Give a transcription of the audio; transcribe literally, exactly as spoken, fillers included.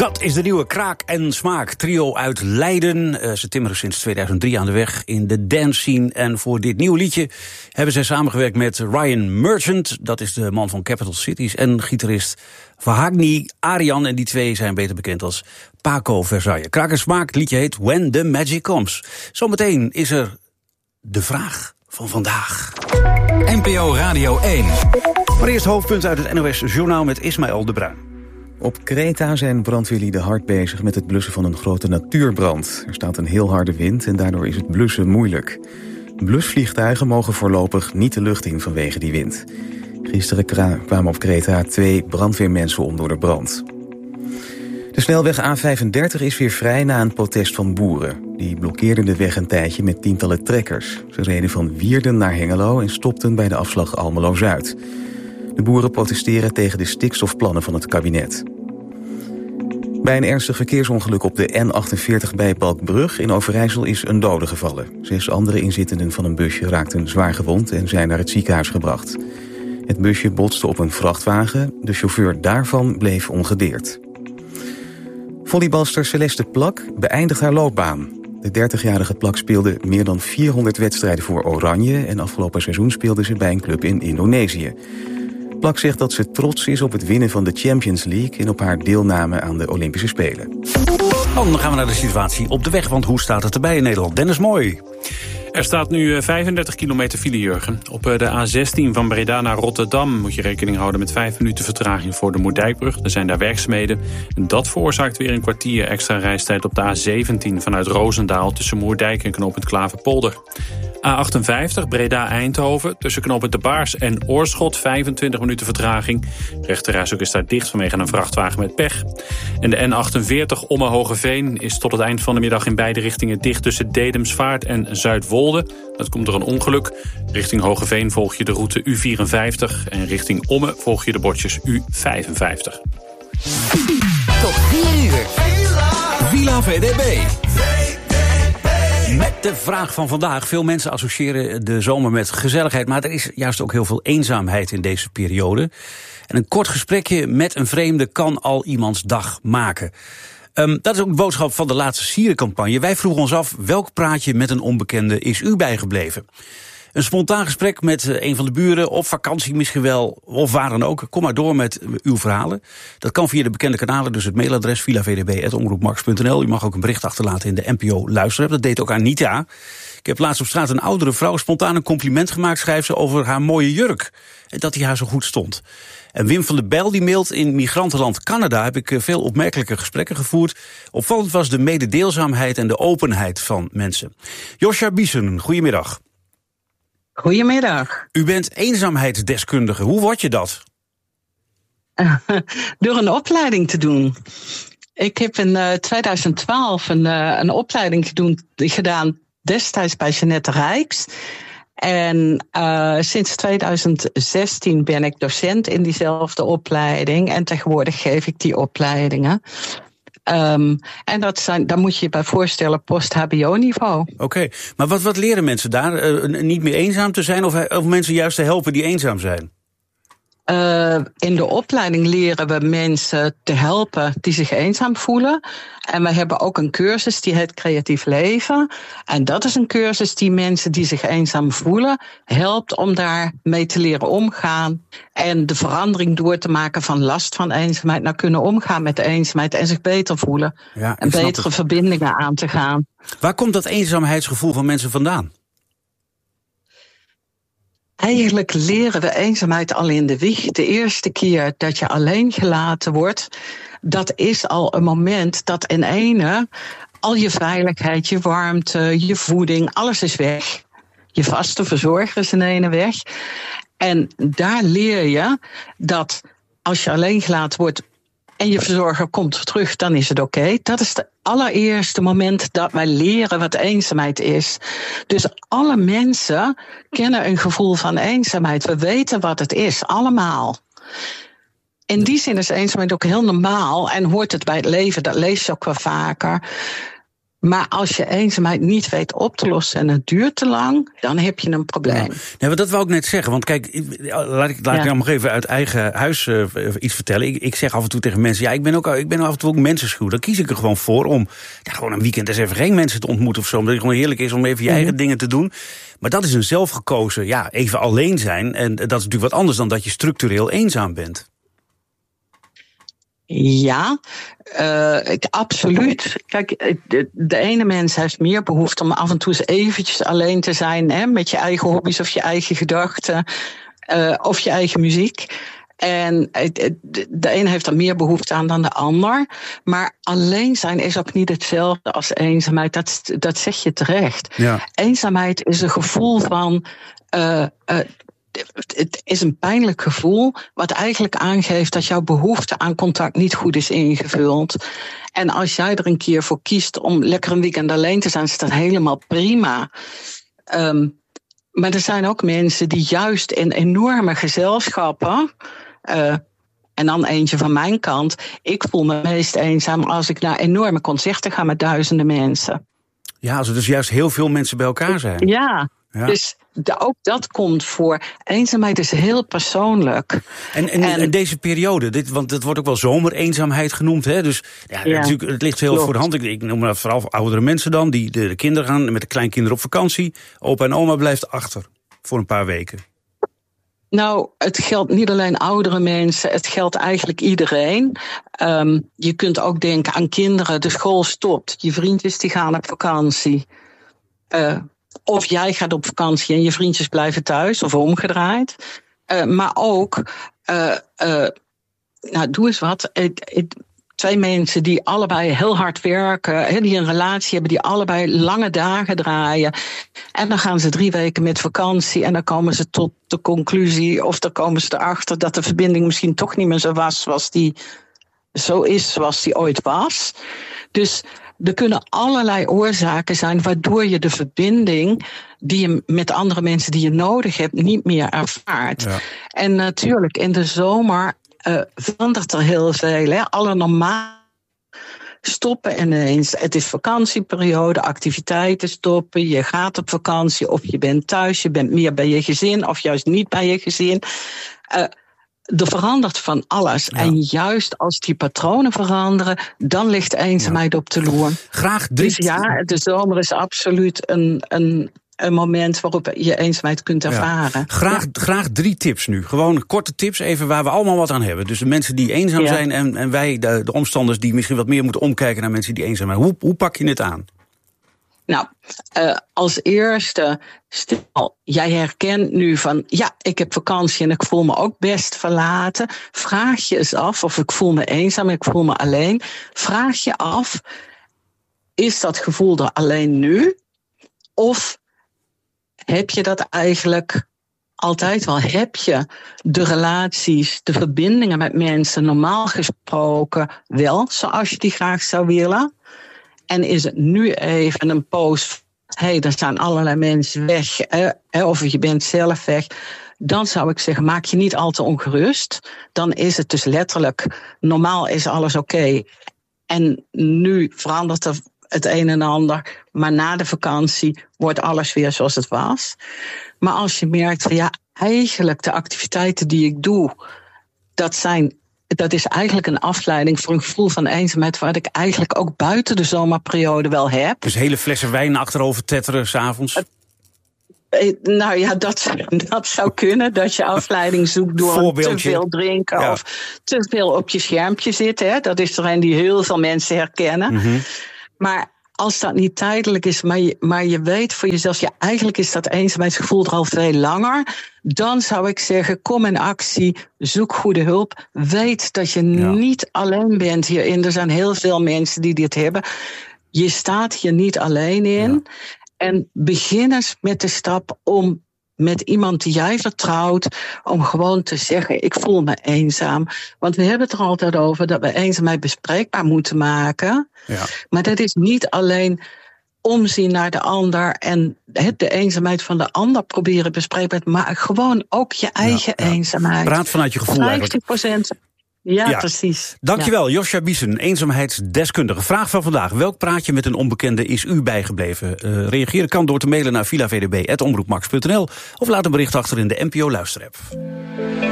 Dat is de nieuwe Kraak en Smaak trio uit Leiden. Uh, ze timmeren sinds tweeduizend drie aan de weg in de dance scene. En voor dit nieuwe liedje hebben zij samengewerkt met Ryan Merchant. Dat is de man van Capital Cities. En gitarist Vahagni Arian. En die twee zijn beter bekend als Paco Versailles. Kraak en Smaak, het liedje heet When the Magic Comes. Zometeen is er de vraag van vandaag. N P O Radio één. Maar eerst hoofdpunt uit het N O S-journaal met Ismaël de Bruin. Op Kreta zijn brandweerlieden hard bezig met het blussen van een grote natuurbrand. Er staat een heel harde wind en daardoor is het blussen moeilijk. Blusvliegtuigen mogen voorlopig niet de lucht in vanwege die wind. Gisteren kwamen op Kreta twee brandweermensen om door de brand. De snelweg A vijfendertig is weer vrij na een protest van boeren. Die blokkeerden de weg een tijdje met tientallen trekkers. Ze reden van Wierden naar Hengelo en stopten bij de afslag Almelo-Zuid. De boeren protesteren tegen de stikstofplannen van het kabinet. Bij een ernstig verkeersongeluk op de N achtenveertig bij Balkbrug in Overijssel is een dode gevallen. Zes andere inzittenden van een busje raakten zwaar gewond en zijn naar het ziekenhuis gebracht. Het busje botste op een vrachtwagen. De chauffeur daarvan bleef ongedeerd. Volleybalster Celeste Plak beëindigt haar loopbaan. De dertigjarige Plak speelde meer dan vierhonderd wedstrijden voor Oranje en afgelopen seizoen speelde ze bij een club in Indonesië. Plak zegt dat ze trots is op het winnen van de Champions League en op haar deelname aan de Olympische Spelen. Dan gaan we naar de situatie op de weg, want hoe staat het erbij in Nederland? Dennis Mooi. Er staat nu vijfendertig kilometer file, Jurgen. Op de A zestien van Breda naar Rotterdam moet je rekening houden met vijf minuten vertraging voor de Moerdijkbrug. Er zijn daar werkzaamheden. En dat veroorzaakt weer een kwartier extra reistijd op de A zeventien vanuit Roosendaal tussen Moerdijk en knooppunt Klaverpolder. A achtenvijftig Breda-Eindhoven tussen knooppunt De Baars en Oorschot vijfentwintig minuten vertraging. De rechterrijstrook is daar dicht vanwege een vrachtwagen met pech. En de N achtenveertig Omme-Hogeveen is tot het eind van de middag in beide richtingen dicht tussen Dedemsvaart en Zuidwolde. Dat komt door een ongeluk. Richting Hogeveen volg je de route U vierenvijftig en richting Omme volg je de bordjes U vijfenvijftig. Tot vier uur. Villa V D B. Met de vraag van vandaag. Veel mensen associëren de zomer met gezelligheid, maar er is juist ook heel veel eenzaamheid in deze periode. En een kort gesprekje met een vreemde kan al iemands dag maken. Um, dat is ook de boodschap van de laatste Sierencampagne. Wij vroegen ons af, welk praatje met een onbekende is u bijgebleven? Een spontaan gesprek met een van de buren, op vakantie misschien wel, of waar dan ook. Kom maar door met uw verhalen. Dat kan via de bekende kanalen, dus het mailadres villa v d b apenstaartje omroepmax punt n l. U mag ook een bericht achterlaten in de N P O Luisterapp. Dat deed ook Anita. Ik heb laatst op straat een oudere vrouw spontaan een compliment gemaakt, schrijft ze, over haar mooie jurk. En dat die haar zo goed stond. En Wim van der Bijl die mailt, in migrantenland Canada heb ik veel opmerkelijke gesprekken gevoerd. Opvallend was de mededeelzaamheid en de openheid van mensen. Josja Biesen, goedemiddag. Goedemiddag. U bent eenzaamheidsdeskundige. Hoe word je dat? Door een opleiding te doen. Ik heb in uh, tweeduizend twaalf een, uh, een opleiding gedoen, gedaan destijds bij Jeanette Rijks. En uh, sinds tweeduizend zestien ben ik docent in diezelfde opleiding. En tegenwoordig geef ik die opleidingen. Um, en dat zijn, daar moet je je bij voorstellen post-H B O-niveau. Oké, okay. Maar wat, wat leren mensen daar? Uh, niet meer eenzaam te zijn of, of mensen juist te helpen die eenzaam zijn? Uh, in de opleiding leren we mensen te helpen die zich eenzaam voelen. En we hebben ook een cursus die heet Creatief Leven. En dat is een cursus die mensen die zich eenzaam voelen helpt om daarmee te leren omgaan. En de verandering door te maken van last van eenzaamheid naar kunnen omgaan met de eenzaamheid en zich beter voelen. Ja, en betere het. verbindingen aan te gaan. Waar komt dat eenzaamheidsgevoel van mensen vandaan? Eigenlijk leren we eenzaamheid al in de wieg. De eerste keer dat je alleen gelaten wordt, dat is al een moment dat in ene al je veiligheid, je warmte, je voeding, alles is weg. Je vaste verzorger is in ene weg. En daar leer je dat als je alleen gelaten wordt en je verzorger komt terug, dan is het oké. Okay. Dat is het allereerste moment dat wij leren wat eenzaamheid is. Dus alle mensen kennen een gevoel van eenzaamheid. We weten wat het is, allemaal. In die zin is eenzaamheid ook heel normaal en hoort het bij het leven. Dat lees je ook wel vaker. Maar als je eenzaamheid niet weet op te lossen en het duurt te lang, dan heb je een probleem. Ja. Nee, maar dat wou ik net zeggen. Want kijk, laat ik, laat ja. ik nou nog even uit eigen huis uh, iets vertellen. Ik, ik zeg af en toe tegen mensen, ja, ik ben, ook, ik ben af en toe ook mensenschuw. Dan kies ik er gewoon voor om ja, gewoon een weekend eens even geen mensen te ontmoeten of zo. Omdat het gewoon heerlijk is om even je mm-hmm. eigen dingen te doen. Maar dat is een zelfgekozen, ja, even alleen zijn. En dat is natuurlijk wat anders dan dat je structureel eenzaam bent. Ja, uh, ik, absoluut. Kijk, de, de ene mens heeft meer behoefte om af en toe eens eventjes alleen te zijn, hè, met je eigen hobby's of je eigen gedachten uh, of je eigen muziek. En de een heeft er meer behoefte aan dan de ander. Maar alleen zijn is ook niet hetzelfde als eenzaamheid. Dat, dat zeg je terecht. Ja. Eenzaamheid is een gevoel van Uh, uh, Het is een pijnlijk gevoel wat eigenlijk aangeeft dat jouw behoefte aan contact niet goed is ingevuld. En als jij er een keer voor kiest om lekker een weekend alleen te zijn, is dat helemaal prima. Um, maar er zijn ook mensen die juist in enorme gezelschappen, uh, en dan eentje van mijn kant, ik voel me meest eenzaam als ik naar enorme concerten ga met duizenden mensen. Ja, als er dus juist heel veel mensen bij elkaar zijn. Ja. Ja. Dus de, ook dat komt voor. Eenzaamheid is heel persoonlijk. En, en, en, en deze periode, dit, want het wordt ook wel zomereenzaamheid genoemd. Hè? Dus ja, ja. Natuurlijk, het ligt heel Klopt. voor de hand. Ik, ik noem dat vooral oudere mensen dan. Die de, de kinderen gaan met de kleinkinderen op vakantie. Opa en oma blijft achter voor een paar weken. Nou, het geldt niet alleen oudere mensen. Het geldt eigenlijk iedereen. Um, je kunt ook denken aan kinderen. De school stopt. Je vriendjes die gaan op vakantie. Uh, Of jij gaat op vakantie en je vriendjes blijven thuis, of omgedraaid. Uh, maar ook, uh, uh, nou doe eens wat. Het, het, twee mensen die allebei heel hard werken, he, die een relatie hebben, die allebei lange dagen draaien. En dan gaan ze drie weken met vakantie en dan komen ze tot de conclusie, of dan komen ze erachter dat de verbinding misschien toch niet meer zo was zoals die, zo is zoals die ooit was. Dus er kunnen allerlei oorzaken zijn waardoor je de verbinding die je met andere mensen die je nodig hebt niet meer ervaart. Ja. En natuurlijk, in de zomer uh, verandert er heel veel. Hè? Alle normaal stoppen ineens. Het is vakantieperiode, activiteiten stoppen. Je gaat op vakantie of je bent thuis. Je bent meer bij je gezin of juist niet bij je gezin. Uh, Er verandert van alles. Ja. En juist als die patronen veranderen, dan ligt eenzaamheid ja. op de loer. Graag drie. Dus ja, de zomer is absoluut een, een, een moment waarop je eenzaamheid kunt ervaren. Ja. Graag, ja. graag drie tips nu. Gewoon korte tips, even waar we allemaal wat aan hebben. Dus de mensen die eenzaam ja. zijn en, en wij, de, de omstanders die misschien wat meer moeten omkijken naar mensen die eenzaam zijn. Hoe, hoe pak je het aan? Nou, uh, als eerste, stel, jij herkent nu van, ja, ik heb vakantie en ik voel me ook best verlaten. Vraag je eens af, of ik voel me eenzaam en ik voel me alleen. Vraag je af, is dat gevoel er alleen nu? Of heb je dat eigenlijk altijd wel? Heb je de relaties, de verbindingen met mensen normaal gesproken wel zoals je die graag zou willen? En is het nu even een poos, hé, hey, er zijn allerlei mensen weg, hè, of je bent zelf weg. Dan zou ik zeggen, maak je niet al te ongerust. Dan is het dus letterlijk, normaal is alles oké. Okay. En nu verandert er het een en ander. Maar na de vakantie wordt alles weer zoals het was. Maar als je merkt van, ja, eigenlijk de activiteiten die ik doe, dat zijn... Dat is eigenlijk een afleiding voor een gevoel van eenzaamheid, wat ik eigenlijk ook buiten de zomerperiode wel heb. Dus hele flessen wijn achterover tetteren 's avonds? Uh, nou ja, dat, dat zou kunnen. Dat je afleiding zoekt door te veel drinken ja. of te veel op je schermpje zitten. Hè. Dat is er een die heel veel mensen herkennen. Mm-hmm. Maar als dat niet tijdelijk is, maar je, maar je weet voor jezelf, ja, eigenlijk is dat eenzaamheidsgevoel er al veel langer. Dan zou ik zeggen, kom in actie, zoek goede hulp. Weet dat je ja. niet alleen bent hierin. Er zijn heel veel mensen die dit hebben. Je staat hier niet alleen in. Ja. En begin eens met de stap om met iemand die jij vertrouwt, om gewoon te zeggen, ik voel me eenzaam. Want we hebben het er altijd over dat we eenzaamheid bespreekbaar moeten maken. Ja. Maar dat is niet alleen omzien naar de ander en de eenzaamheid van de ander proberen bespreekbaar te maken, maar gewoon ook je eigen ja, ja. eenzaamheid. Praat vanuit je gevoel vijftig procent, Ja, Ja. precies. Dankjewel, Josja Biesen, eenzaamheidsdeskundige. Vraag van vandaag. Welk praatje met een onbekende is u bijgebleven? Uh, reageren kan door te mailen naar villa v d b apenstaartje omroepmax punt n l of laat een bericht achter in de N P O Luisterapp.